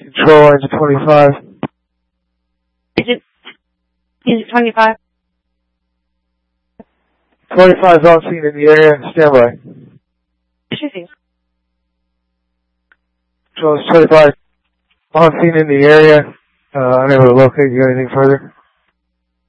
Control engine 25. Engine 25. 25 is on scene in the area. Standby. Shooting. Control 25 on scene in the area. Unable to locate you. Anything further?